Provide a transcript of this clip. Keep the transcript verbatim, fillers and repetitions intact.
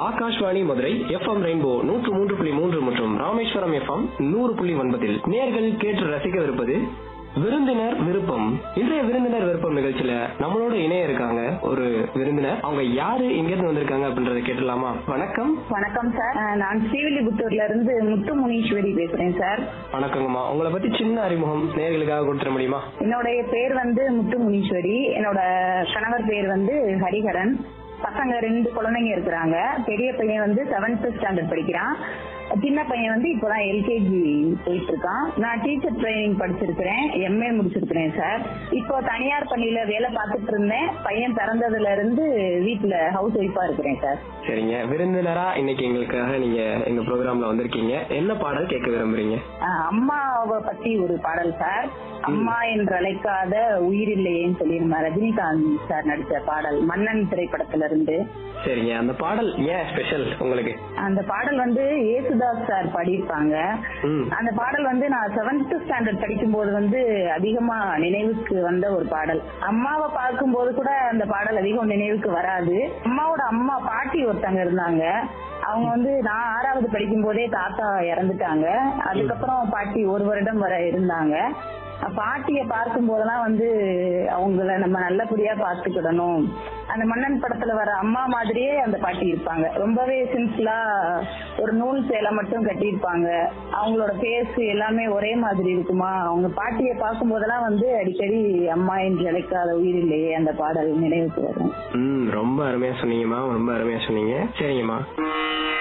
Akashvani Madurai FM rainbow நூற்று மூன்று புள்ளி மூன்று மற்றும் ராமேஸ்வரம் எஃப்எம் நூறு புள்ளி ஒன்பதில் நேர்கள் கேட்டு ரசிக்கவிருப்பது விருந்தினர் விருப்பம். இன்றைய விருந்தினர் விருப்பம் நிகழ்ச்சியில நம்மளோட இணைய இருக்காங்க ஒரு விருந்தினர். அவங்க யாரு, எங்க இருந்து வந்திருக்காங்க அப்படின்றத கேட்டலாமா? வணக்கம். வணக்கம் சார், நான் ஸ்ரீவில்லிபுத்தூர்ல இருந்து முத்து முனீஸ்வரி பேசுறேன் சார். வணக்கங்கம்மா. உங்களை பத்தி சின்ன அறிமுகம் நேர்களுக்காக கொடுத்துட முடியுமா? என்னுடைய பேர் வந்து முத்து முனீஸ்வரி. என்னோட கணவர் பேர் வந்து ஹரிஹரன். பசங்க ரெண்டு குழந்தைங்க இருக்கிறாங்க. பெரிய பையன் வந்து செவன்த் ஸ்டாண்டர்ட் படிக்கிறான். சின்ன பையன் வந்து இப்பதான் எல்கேஜி போயிட்டு இருக்கான். நான் டீச்சர் ட்ரைனிங் படிச்சிருக்கிறேன், எம்ஏ முடிச்சிருக்கிறேன் சார். இப்போ தனியார் பள்ளியில வேலை பார்த்துட்டு இருந்தேன். பையன் பிறந்ததுல இருந்து வீட்டுல ஹவுஸ் ஒய்ஃபா இருக்கிறேன் சார். சரிங்க. விருந்தினரா இன்னைக்கு எங்களுக்காக நீங்க எங்க ப்ரோக்ராம்ல வந்திருக்கீங்க. என்ன பாடல் கேட்க விரும்புறீங்க? அம்மாவை பத்தி ஒரு பாடல் சார். அம்மா என்று அழைக்காத உயிரில்லையேன்னு சொல்லி நம்ம ரஜினிகாந்த் சார் நடிச்ச பாடல், மன்னன் திரைப்படத்துல இருந்து. சரிங்க. அந்த பாடல் ஏன் ஸ்பெஷல் உங்களுக்கு? அந்த பாடல் வந்து ஏசுதாஸ் சார் பாடியிருப்பாங்க. அந்த பாடல் வந்து நான் செவன்த் ஸ்டாண்டர்ட் படிக்கும் போது வந்து அதிகமா நினைவுக்கு வந்த ஒரு பாடல். அம்மாவை பார்க்கும் போது கூட அந்த பாடல் அதிகம் நினைவுக்கு வராது. அம்மாவோட அம்மா பாட்டி ஒருத்தங்க இருந்தாங்க. அவங்க வந்து நான் ஆறாவது படிக்கும் போதே தாத்தா இறந்துட்டாங்க. அதுக்கப்புறம் பாட்டி ஒரு வருடம் வரை இருந்தாங்க. பாட்டிய பார்க்கும் போதெல்லாம் வந்து அவங்கள நம்ம நல்லபடியா பார்த்துக்கிடணும். அந்த மன்னன் படத்துல வர அம்மா மாதிரியே அந்த பாட்டி இருப்பாங்க. ரொம்பவே சிம்பிளா ஒரு நூல் சேலை மட்டும் கட்டியிருப்பாங்க. அவங்களோட பேஸ் எல்லாமே ஒரே மாதிரி இருக்குமா. அவங்க பாட்டிய பார்க்கும் போதெல்லாம் வந்து அடிக்கடி அம்மா என்று அழைக்காத உயிரில்லையே அந்த பாடல் நினைவுக்கு வரும். ரொம்ப அருமையா சொன்னீங்கம்மா, ரொம்ப அருமையா சொன்னீங்க. சரிங்கம்மா.